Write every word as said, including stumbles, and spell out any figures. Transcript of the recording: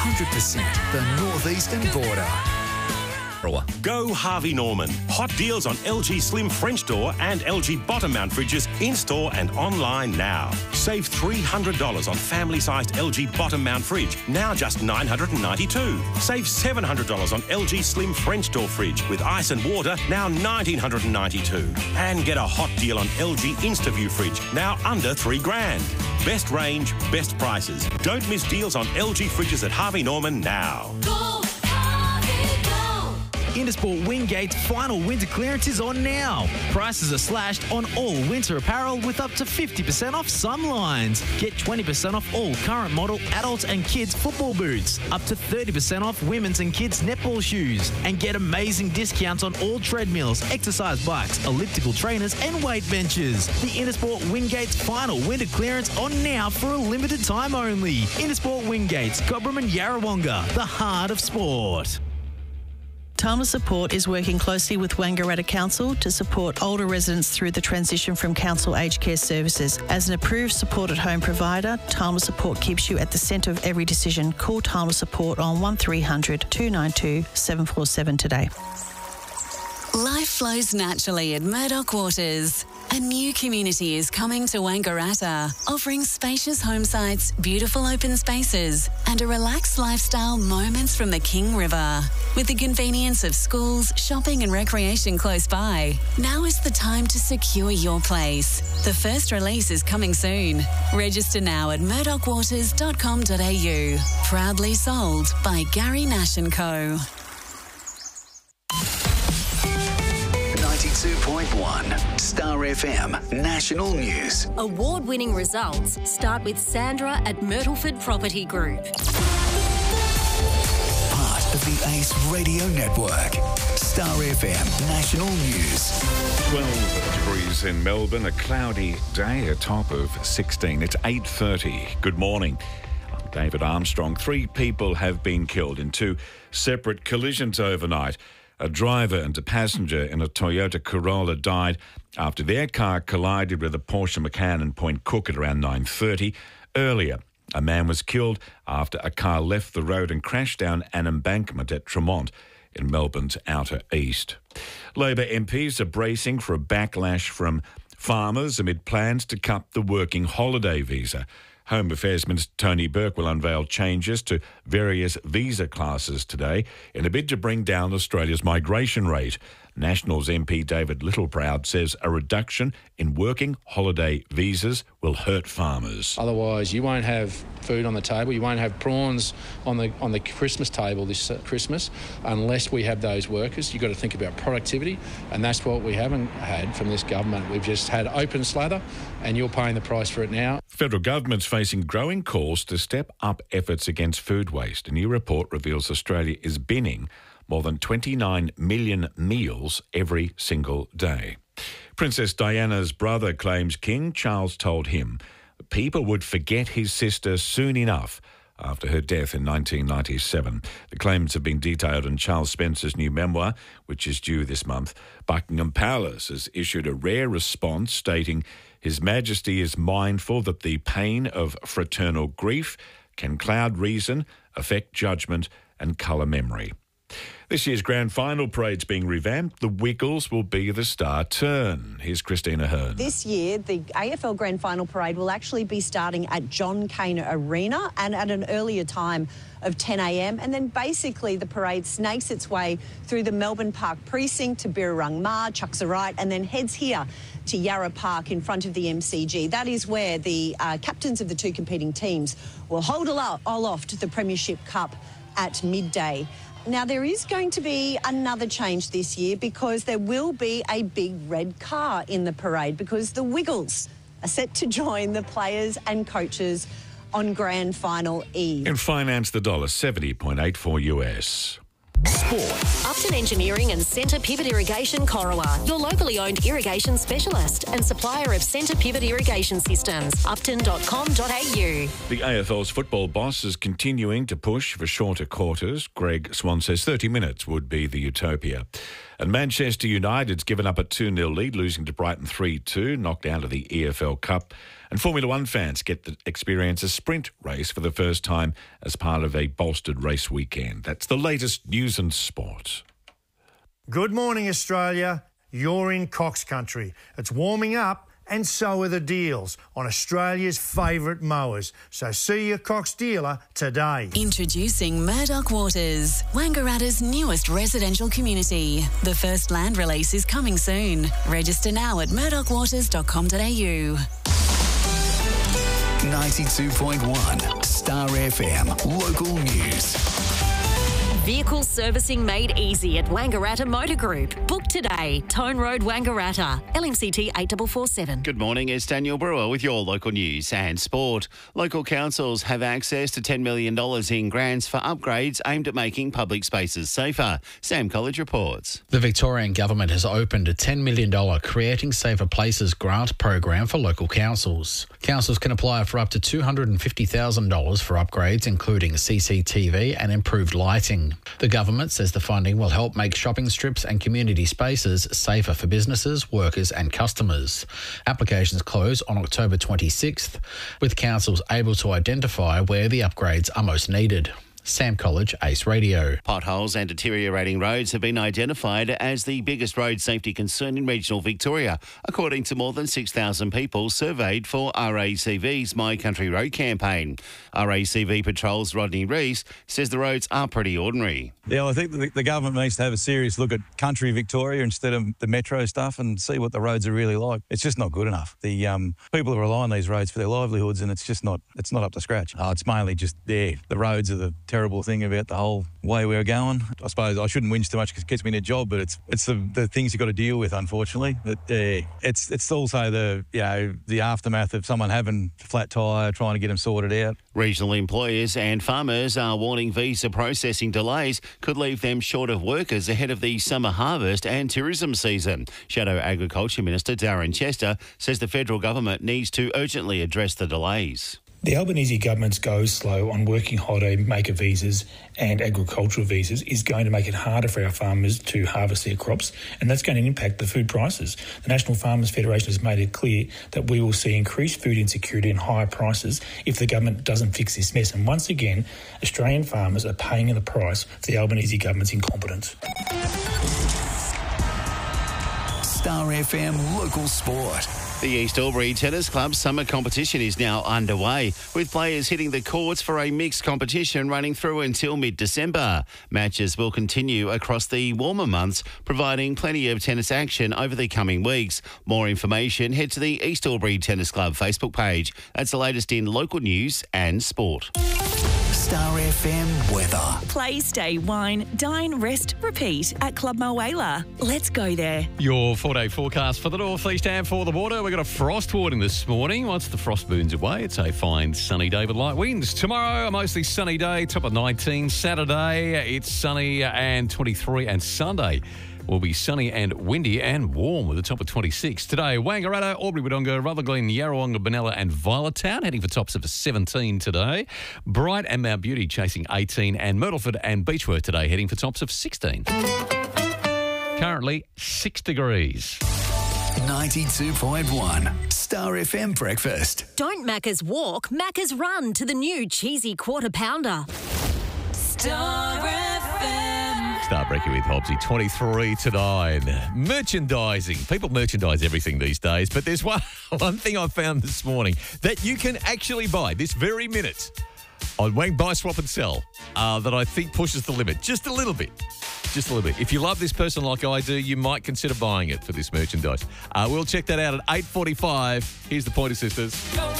one hundred percent the northeastern border. Go Harvey Norman. Hot deals on L G Slim French door and L G bottom mount fridges in-store and online now. Save three hundred dollars on family-sized L G bottom mount fridge, now just nine hundred ninety-two dollars. Save seven hundred dollars on L G Slim French door fridge with ice and water, now one thousand nine hundred ninety-two dollars. And get a hot deal on L G InstaView fridge, now under three grand. Best range, best prices. Don't miss deals on L G fridges at Harvey Norman now. Go, Harvey, go! Intersport Wingate's final winter clearance is on now. Prices are slashed on all winter apparel with up to fifty percent off some lines. Get twenty percent off all current model adults and kids football boots. Up to thirty percent off women's and kids netball shoes. And get amazing discounts on all treadmills, exercise bikes, elliptical trainers and weight benches. The Intersport Wingate's final winter clearance on now for a limited time only. Intersport Wingate's, Cobram and Yarrawonga, the heart of sport. Timeless Support is working closely with Wangaratta Council to support older residents through the transition from council aged care services. As an approved supported home provider, Timeless Support keeps you at the centre of every decision. Call Timeless Support on one three hundred, two nine two, seven four seven today. Life flows naturally at Murdoch Waters. A new community is coming to Wangaratta, offering spacious home sites, beautiful open spaces, and a relaxed lifestyle moments from the King River. With the convenience of schools, shopping and recreation close by, now is the time to secure your place. The first release is coming soon. Register now at murdoch waters dot com dot a u. Proudly sold by Gary Nash and Co. ninety-two point one Star F M National News. Award-winning results start with Sandra at Myrtleford Property Group. Part of the Ace Radio Network. Star F M National News. twelve degrees in Melbourne, a cloudy day, a top of sixteen. It's eight thirty. Good morning. I'm David Armstrong. Three people have been killed in two separate collisions overnight. A driver and a passenger in a Toyota Corolla died after their car collided with a Porsche Macan in Point Cook at around nine thirty. Earlier, a man was killed after a car left the road and crashed down an embankment at Tremont in Melbourne's outer east. Labor M Ps are bracing for a backlash from farmers amid plans to cut the working holiday visa. Home Affairs Minister Tony Burke will unveil changes to various visa classes today in a bid to bring down Australia's migration rate. Nationals M P David Littleproud says a reduction in working holiday visas will hurt farmers. Otherwise, you won't have food on the table. You won't have prawns on the on the Christmas table this uh, Christmas unless we have those workers. You've got to think about productivity, and that's what we haven't had from this government. We've just had open slather, and you're paying the price for it now. Federal government's facing growing calls to step up efforts against food waste. A new report reveals Australia is binning more than twenty-nine million meals every single day. Princess Diana's brother claims King Charles told him that people would forget his sister soon enough after her death in nineteen ninety-seven. The claims have been detailed in Charles Spencer's new memoir, which is due this month. Buckingham Palace has issued a rare response stating His Majesty is mindful that the pain of fraternal grief can cloud reason, affect judgment and colour memory. This year's grand final parade's being revamped. The Wiggles will be the star turn. Here's Christina Hearn. This year, the A F L Grand Final Parade will actually be starting at John Cain Arena and at an earlier time of ten a m. And then basically the parade snakes its way through the Melbourne Park precinct to Birrarung Ma, chucks a right, and then heads here to Yarra Park in front of the M C G. That is where the uh, captains of the two competing teams will hold aloft the Premiership Cup at midday. Now, there is going to be another change this year because there will be a big red car in the parade because the Wiggles are set to join the players and coaches on Grand Final Eve. In finance, the dollar seventy point eight four U S. Sport. Upton Engineering and Centre Pivot Irrigation Corowa, your locally owned irrigation specialist and supplier of centre pivot irrigation systems. upton dot com dot a u. The A F L's football boss is continuing to push for shorter quarters. Greg Swan says thirty minutes would be the utopia. And Manchester United's given up a two nil lead, losing to Brighton three two, knocked out of the E F L Cup. And Formula One fans get to experience a sprint race for the first time as part of a bolstered race weekend. That's the latest news and sport. Good morning, Australia. You're in Cox Country. It's warming up, and so are the deals on Australia's favourite mowers. So see your Cox dealer today. Introducing Murdoch Waters, Wangaratta's newest residential community. The first land release is coming soon. Register now at murdoch waters dot com dot a u. ninety-two point one Star F M local news. Vehicle servicing made easy at Wangaratta Motor Group. Book today. Tone Road, Wangaratta. L M C T eight four four seven. Good morning, it's Daniel Brewer with your local news and sport. Local councils have access to ten million dollars in grants for upgrades aimed at making public spaces safer. Sam College reports. The Victorian Government has opened a ten million dollars Creating Safer Places grant program for local councils. Councils can apply for up to two hundred fifty thousand dollars for upgrades, including C C T V and improved lighting. The government says the funding will help make shopping strips and community spaces safer for businesses, workers and customers. Applications close on October twenty-sixth, with councils able to identify where the upgrades are most needed. Sam College, Ace Radio. Potholes and deteriorating roads have been identified as the biggest road safety concern in regional Victoria, according to more than six thousand people surveyed for R A C V's My Country Road campaign. R A C V Patrol's Rodney Rees says the roads are pretty ordinary. Yeah, well, I think the, the government needs to have a serious look at country Victoria instead of the metro stuff and see what the roads are really like. It's just not good enough. The um, people rely on these roads for their livelihoods, and it's just not it's not up to scratch. Oh, it's mainly just there. The roads are the terrible thing about the whole way we're going. I suppose I shouldn't whinge too much because it gets me in a job, but it's it's the, the things you've got to deal with, unfortunately. But uh, it's it's also the you know the aftermath of someone having a flat tyre, trying to get them sorted out. Regional employers and farmers are warning visa processing delays could leave them short of workers ahead of the summer harvest and tourism season. Shadow Agriculture Minister Darren Chester says the federal government needs to urgently address the delays. The Albanese government's go slow on working holiday maker visas and agricultural visas is going to make it harder for our farmers to harvest their crops, and that's going to impact the food prices. The National Farmers Federation has made it clear that we will see increased food insecurity and higher prices if the government doesn't fix this mess. And once again, Australian farmers are paying the price for the Albanese government's incompetence. Star F M local sport. The East Albury Tennis Club summer competition is now underway, with players hitting the courts for a mixed competition running through until mid-December. Matches will continue across the warmer months, providing plenty of tennis action over the coming weeks. More information, head to the East Albury Tennis Club Facebook page. That's the latest in local news and sport. Star F M weather. Play, stay, wine, dine, rest, repeat at Club Mulwala. Let's go there. Your four-day forecast for the northeast and for the water. We've got a frost warning this morning. Once the frost moves away, it's a fine sunny day with light winds. Tomorrow, a mostly sunny day, top of nineteen. Saturday, it's sunny and twenty-three. And Sunday will be sunny and windy and warm with a top of twenty-six. Today, Wangaratta, Albury Wodonga, Rutherglen, Yarrawonga, Benalla and Violet Town heading for tops of seventeen today. Bright and Mount Beauty chasing eighteen, and Myrtleford and Beechworth today heading for tops of sixteen. Currently six degrees. ninety-two point one Star F M breakfast. Don't Macca's walk, Macca's run to the new cheesy quarter pounder. Star F M. Start breaking with Hobbsy, twenty-three to nine. Merchandising. People merchandise everything these days, but there's one, one thing I found this morning that you can actually buy this very minute on Wang Buy, Swap and Sell uh, that I think pushes the limit just a little bit. Just a little bit. If you love this person like I do, you might consider buying it for this merchandise. Uh, we'll check that out at eight forty-five. Here's the Pointer Sisters.